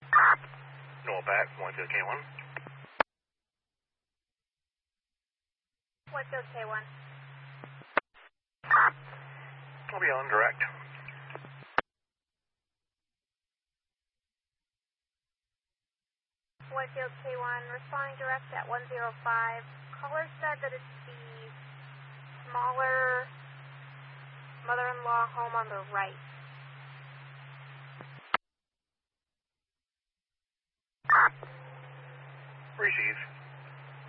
Noah back, 1K1. Whitefield K1. I'll be on direct. Whitefield K1, responding direct at 105. Caller said that it's the smaller mother-in-law home on the right. Receive.